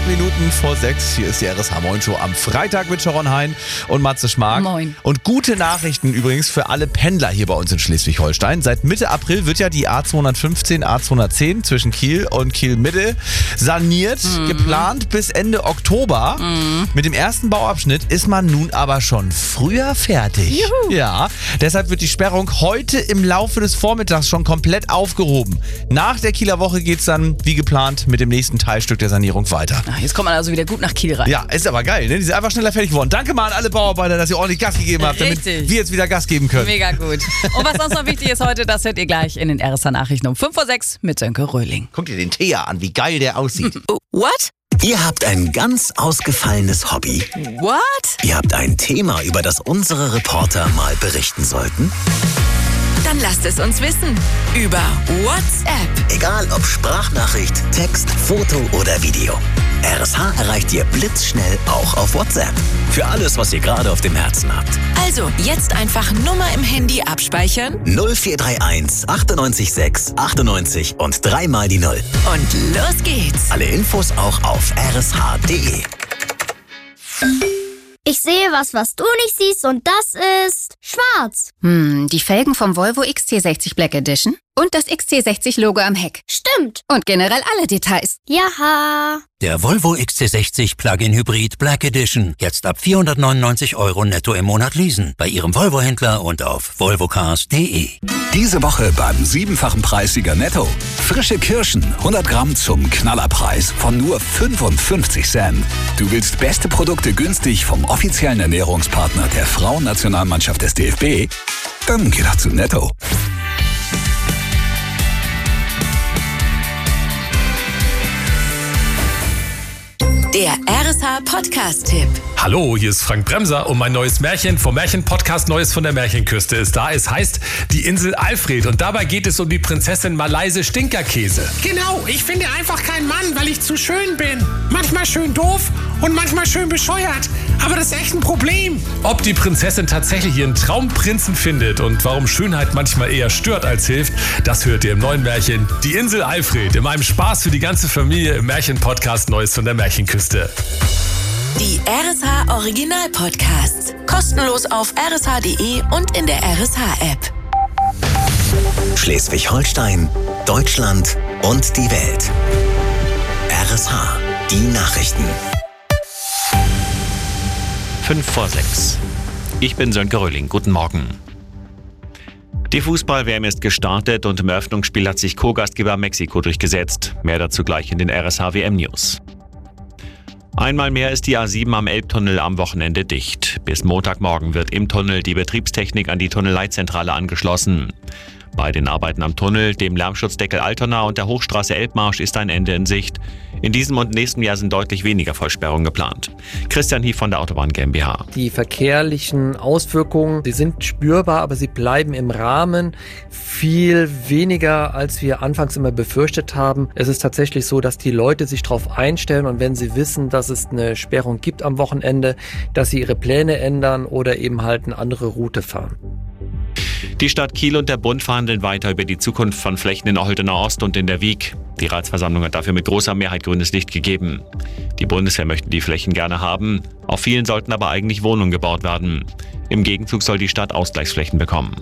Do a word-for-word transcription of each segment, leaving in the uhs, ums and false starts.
Acht Minuten vor sechs. Hier ist die R S H Moin Show am Freitag mit Sharon Hein und Matze Schmark. Moin. Und gute Nachrichten übrigens für alle Pendler hier bei uns in Schleswig-Holstein. Seit Mitte April wird ja die A zweihundertfünfzehn, A zweihundertzehn zwischen Kiel und Kiel-Mitte saniert. Mhm. Geplant bis Ende Oktober. Mhm. Mit dem ersten Bauabschnitt ist man nun aber schon früher fertig. Juhu. Ja, deshalb wird die Sperrung heute im Laufe des Vormittags schon komplett aufgehoben. Nach der Kieler Woche geht es dann, wie geplant, mit dem nächsten Teilstück der Sanierung weiter. Ach, jetzt kommt man also wieder gut nach Kiel rein. Ja, ist aber geil, ne? Die sind einfach schneller fertig geworden. Danke mal an alle Bauarbeiter, dass ihr ordentlich Gas gegeben habt, damit Richtig. wir jetzt wieder Gas geben können. Mega gut. Und was sonst noch wichtig ist heute, das hört ihr gleich in den R S H-Nachrichten um fünf vor sechs mit Sönke Röhling. Guckt ihr den Thea an, wie geil der aussieht. What? Ihr habt ein ganz ausgefallenes Hobby. What? Ihr habt ein Thema, über das unsere Reporter mal berichten sollten. Dann lasst es uns wissen. Über WhatsApp. Egal ob Sprachnachricht, Text, Foto oder Video. R S H erreicht ihr blitzschnell auch auf WhatsApp. Für alles, was ihr gerade auf dem Herzen habt. Also jetzt einfach Nummer im Handy abspeichern. null vier drei eins achtundneunzig sechs achtundneunzig und dreimal die Null. Und los geht's. Alle Infos auch auf r s h punkt d e. Ich sehe was, was du nicht siehst, und das ist schwarz. Hm, die Felgen vom Volvo X C sechzig Black Edition und das X C sechzig Logo am Heck. Stimmt. Und generell alle Details. Jaha. Der Volvo X C sechzig Plug-in Hybrid Black Edition. Jetzt ab vierhundertneunundneunzig Euro netto im Monat leasen. Bei Ihrem Volvo-Händler und auf volvocars punkt d e. Diese Woche beim siebenfachen Preissieger Netto. Frische Kirschen, hundert Gramm zum Knallerpreis von nur fünfundfünfzig Cent. Du willst beste Produkte günstig vom offiziellen Ernährungspartner der Frauennationalmannschaft des D F B? Dann geh doch zu Netto. Der R S H-Podcast-Tipp. Hallo, hier ist Frank Bremser und mein neues Märchen vom Märchen-Podcast Neues von der Märchenküste ist da. Es heißt Die Insel Alfred und dabei geht es um die Prinzessin Malaise Stinkerkäse. Genau, ich finde einfach keinen Mann, weil ich zu schön bin. Manchmal schön doof und manchmal schön bescheuert. Aber das ist echt ein Problem. Ob die Prinzessin tatsächlich ihren Traumprinzen findet und warum Schönheit manchmal eher stört als hilft, das hört ihr im neuen Märchen Die Insel Alfred, in meinem Spaß für die ganze Familie im Märchen-Podcast Neues von der Märchenküste. Die R S H Original Podcasts. Kostenlos auf r s h punkt d e und in der R S H-App. Schleswig-Holstein, Deutschland und die Welt. R S H, die Nachrichten. Fünf vor sechs. Ich bin Sönke Röhling. Guten Morgen. Die Fußball-W M ist gestartet und im Eröffnungsspiel hat sich Co-Gastgeber Mexiko durchgesetzt. Mehr dazu gleich in den R S H-W M-News. Einmal mehr ist die A sieben am Elbtunnel am Wochenende dicht. Bis Montagmorgen wird im Tunnel die Betriebstechnik an die Tunnelleitzentrale angeschlossen. Bei den Arbeiten am Tunnel, dem Lärmschutzdeckel Altona und der Hochstraße Elbmarsch ist ein Ende in Sicht. In diesem und nächsten Jahr sind deutlich weniger Vollsperrungen geplant. Christian Hief von der Autobahn GmbH. Die verkehrlichen Auswirkungen, die sind spürbar, aber sie bleiben im Rahmen. Viel weniger, als wir anfangs immer befürchtet haben. Es ist tatsächlich so, dass die Leute sich darauf einstellen und wenn sie wissen, dass es eine Sperrung gibt am Wochenende, dass sie ihre Pläne ändern oder eben halt eine andere Route fahren. Die Stadt Kiel und der Bund verhandeln weiter über die Zukunft von Flächen in Holtener Ost und in der Wiek. Die Ratsversammlung hat dafür mit großer Mehrheit grünes Licht gegeben. Die Bundeswehr möchte die Flächen gerne haben. Auf vielen sollten aber eigentlich Wohnungen gebaut werden. Im Gegenzug soll die Stadt Ausgleichsflächen bekommen.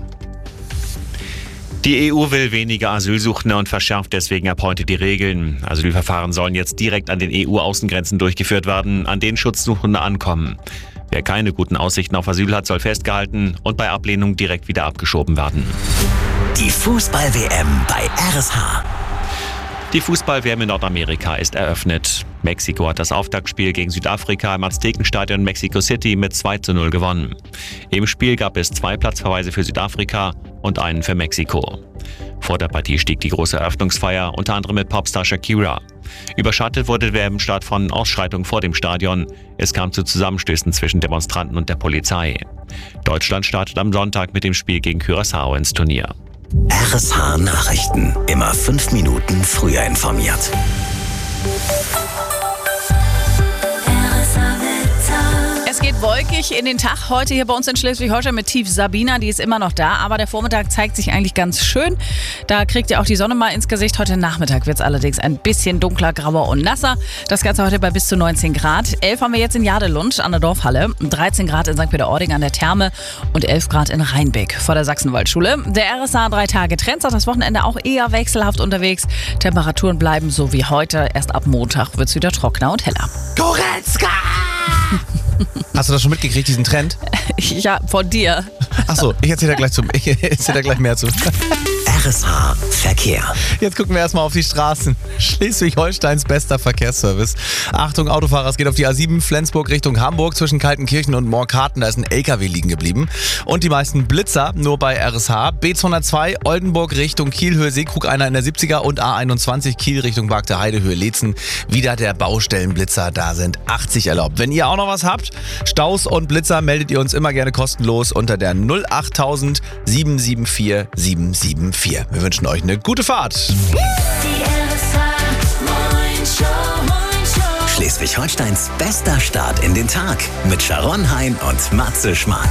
Die E U will weniger Asylsuchende und verschärft deswegen ab heute die Regeln. Asylverfahren sollen jetzt direkt an den E U-Außengrenzen durchgeführt werden, an denen Schutzsuchende ankommen. Wer keine guten Aussichten auf Asyl hat, soll festgehalten und bei Ablehnung direkt wieder abgeschoben werden. Die Fußball-W M bei R S H. Die Fußball-W M in Nordamerika ist eröffnet. Mexiko hat das Auftaktspiel gegen Südafrika im Aztekenstadion Mexico City mit zwei zu null gewonnen. Im Spiel gab es zwei Platzverweise für Südafrika und einen für Mexiko. Vor der Partie stieg die große Eröffnungsfeier, unter anderem mit Popstar Shakira. Überschattet wurde der Werbestart von Ausschreitungen vor dem Stadion. Es kam zu Zusammenstößen zwischen Demonstranten und der Polizei. Deutschland startet am Sonntag mit dem Spiel gegen Curaçao ins Turnier. R S H Nachrichten. Immer fünf Minuten früher informiert. Es geht wolkig in den Tag heute hier bei uns in Schleswig-Holstein mit Tief Sabina. Die ist immer noch da, aber der Vormittag zeigt sich eigentlich ganz schön. Da kriegt ihr auch die Sonne mal ins Gesicht. Heute Nachmittag wird es allerdings ein bisschen dunkler, grauer und nasser. Das Ganze heute bei bis zu neunzehn Grad. elf haben wir jetzt in Jadelund an der Dorfhalle, dreizehn Grad in Sankt Peter-Ording an der Therme und elf Grad in Rheinbeck vor der Sachsenwaldschule. Der R S A drei Tage Trends hat das Wochenende auch eher wechselhaft unterwegs. Temperaturen bleiben so wie heute. Erst ab Montag wird es wieder trockener und heller. Goretzka! Hast du das schon mitgekriegt, diesen Trend? Ja, von dir. Achso, ich erzähle da gleich zum, ich erzähl da gleich mehr zu. R S H Verkehr. Jetzt gucken wir erstmal auf die Straßen. Schleswig-Holsteins bester Verkehrsservice. Achtung, Autofahrer, es geht auf die A sieben, Flensburg Richtung Hamburg, zwischen Kaltenkirchen und Moorkarten. Da ist ein L K W liegen geblieben. Und die meisten Blitzer nur bei R S H. B zweihundertzwei, Oldenburg Richtung Kiel, Höhe Seekrug, einer in der siebziger und A einundzwanzig, Kiel Richtung Wagte Heide, Höhe Leetzen. Wieder der Baustellenblitzer, da sind achtzig erlaubt. Wenn ihr auch noch was habt, Staus und Blitzer, meldet ihr uns immer gerne kostenlos unter der null achttausend sieben sieben vier sieben sieben vier. Wir wünschen euch eine gute Fahrt. Schleswig-Holsteins bester Start in den Tag mit Sharon Hein und Matze Schmark.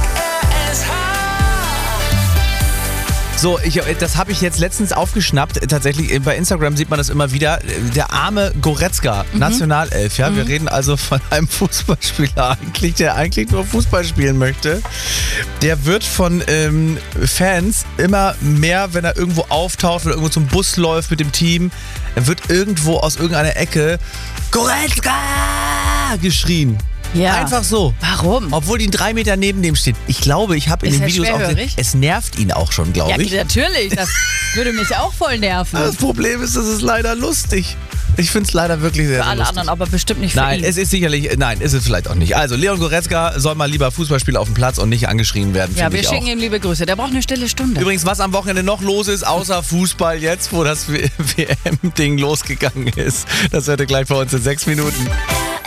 So, ich, das habe ich jetzt letztens aufgeschnappt. Tatsächlich, bei Instagram sieht man das immer wieder. Der arme Goretzka, mhm. Nationalelf. Ja? Mhm. Wir reden also von einem Fußballspieler eigentlich, der eigentlich nur Fußball spielen möchte. Der wird von ähm, Fans immer mehr, wenn er irgendwo auftaucht oder irgendwo zum Bus läuft mit dem Team, er wird irgendwo aus irgendeiner Ecke Goretzka geschrien. Ja. Einfach so. Warum? Obwohl die drei Meter neben dem steht. Ich glaube, ich habe in den Videos auch gesehen, es nervt ihn auch schon, glaube ich. Ja, natürlich. Das würde mich auch voll nerven. Das Problem ist, das ist leider lustig. Ich finde es leider wirklich sehr, für sehr alle lustig. anderen, aber bestimmt nicht für nein, ihn. Nein, es ist sicherlich, nein, ist es vielleicht auch nicht. Also, Leon Goretzka soll mal lieber Fußballspieler auf dem Platz und nicht angeschrien werden. Ja, wir ich schicken auch. ihm liebe Grüße. Der braucht eine stille Stunde. Übrigens, was am Wochenende noch los ist, außer Fußball jetzt, wo das W M-Ding losgegangen ist, das hört ihr gleich bei uns in sechs Minuten.